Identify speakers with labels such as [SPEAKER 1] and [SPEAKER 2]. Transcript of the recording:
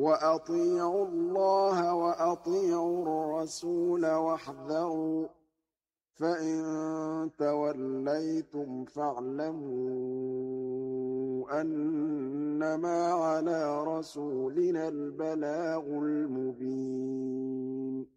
[SPEAKER 1] وَأَطِيعُوا اللَّهَ وَأَطِيعُوا الرَّسُولَ وَاحْذَرُوا ۚ فَإِن تَوَلَّيْتُمْ فَاعْلَمُوا أَنَّمَا عَلَىٰ رَسُولِنَا الْبَلَاغُ الْمُبِينُ